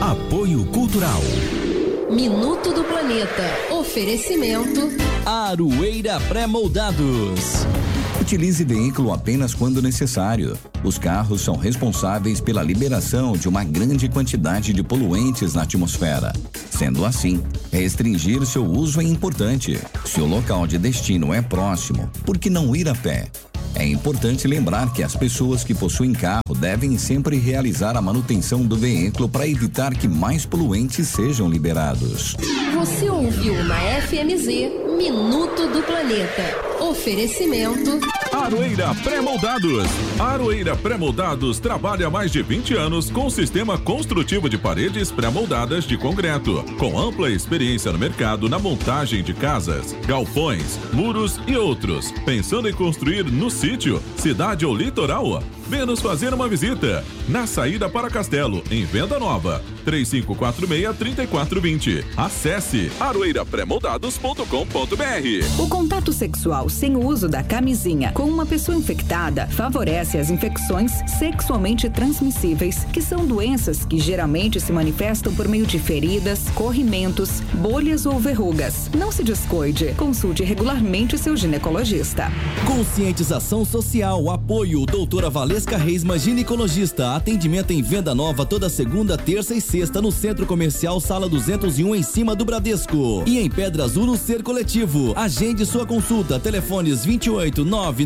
Apoio Cultural. Minuto do Planeta. Oferecimento Aroeira Pré-Moldados. Utilize veículo apenas quando necessário. Os carros são responsáveis pela liberação de uma grande quantidade de poluentes na atmosfera. Sendo assim, restringir seu uso é importante. Se o local de destino é próximo, por que não ir a pé? É importante lembrar que as pessoas que possuem carro devem sempre realizar a manutenção do veículo para evitar que mais poluentes sejam liberados. Você ouviu na FMZ Minuto do Planeta. Oferecimento Aroeira Pré-Moldados. A Aroeira Pré-Moldados trabalha há mais de 20 anos com o sistema construtivo de paredes pré-moldadas de concreto, com ampla experiência no mercado na montagem de casas, galpões, muros e outros. Pensando em construir no sítio, cidade ou litoral? Venha nos fazer uma visita. Na saída para Castelo, em Venda Nova, 3546-3420. Acesse aroeirapremoldados.com.br. O contato sexual sem o uso da camisinha com uma pessoa infectada favorece as infecções sexualmente transmissíveis, que são doenças que geralmente se manifestam por meio de feridas, corrimentos, bolhas ou verrugas. Não se descuide. Consulte regularmente seu ginecologista. Conscientização social. Apoio doutora Valesca Reisma, ginecologista. Atendimento em Venda Nova toda segunda, terça e sexta no Centro Comercial Sala 201, em cima do Bradesco. E em Pedra Azul, no Ser Coletivo. Agende sua consulta. Telefones 28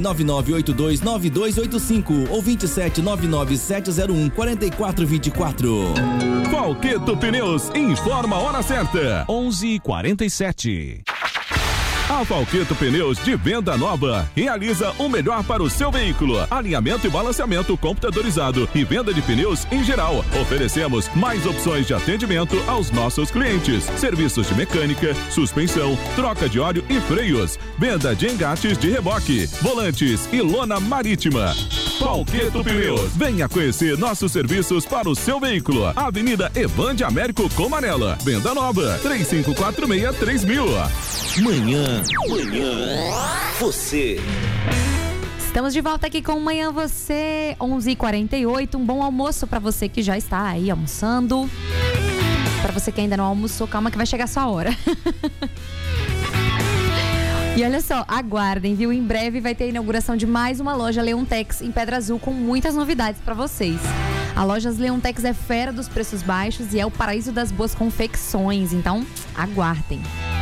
999829285 ou 27 99701 4424. Falqueto Pneus informa a hora certa. 11h47. A Falqueto Pneus de Venda Nova realiza o melhor para o seu veículo: alinhamento e balanceamento computadorizado e venda de pneus em geral. Oferecemos mais opções de atendimento aos nossos clientes: serviços de mecânica, suspensão, troca de óleo e freios, venda de engates de reboque, volantes e lona marítima. Falqueto Pneus, venha conhecer nossos serviços para o seu veículo. Avenida Evande Américo Comarela, Venda Nova, 3546-3000. Manhã Você. Estamos de volta aqui com Manhã Você, 11h48. Um bom almoço para você que já está aí almoçando. Para você que ainda não almoçou, calma que vai chegar a sua hora. E olha só, aguardem, viu? Em breve vai ter a inauguração de mais uma loja Leontex em Pedra Azul, com muitas novidades para vocês. A loja Leontex é fera dos preços baixos e é o paraíso das boas confecções, então aguardem.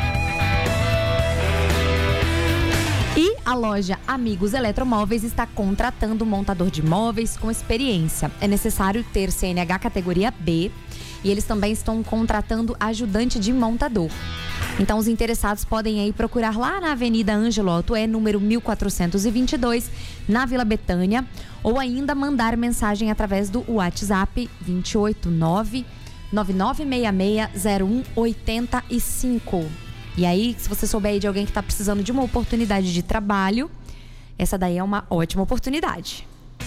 E a loja Amigos Eletromóveis está contratando um montador de móveis com experiência. É necessário ter CNH categoria B e eles também estão contratando ajudante de montador. Então os interessados podem aí procurar lá na Avenida Ângelo Altoé, número 1422, na Vila Betânia, ou ainda mandar mensagem através do WhatsApp 289-9966-0185. E aí, se você souber aí de alguém que está precisando de uma oportunidade de trabalho, essa daí é uma ótima oportunidade.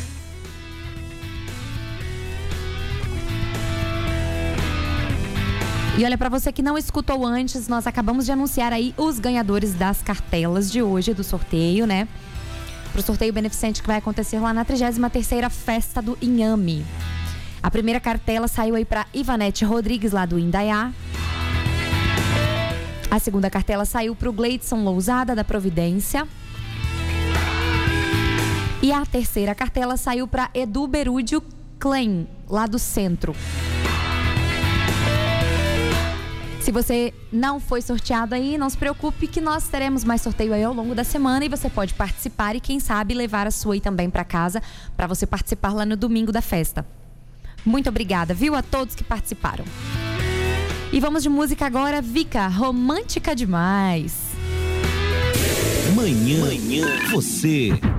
E olha, para você que não escutou antes, nós acabamos de anunciar aí os ganhadores das cartelas de hoje, do sorteio, né? Pro sorteio beneficente que vai acontecer lá na 33ª Festa do Inhame. A primeira cartela saiu aí para Ivanete Rodrigues, lá do Indaiá. A segunda cartela saiu para o Gleidson Lousada, da Providência. E a terceira cartela saiu para Edu Berúdio Klein, lá do Centro. Se você não foi sorteado aí, não se preocupe que nós teremos mais sorteio aí ao longo da semana e você pode participar e quem sabe levar a sua aí também para casa, para você participar lá no domingo da festa. Muito obrigada, viu, a todos que participaram. E vamos de música agora, Vika, Romântica Demais. Manhã Você.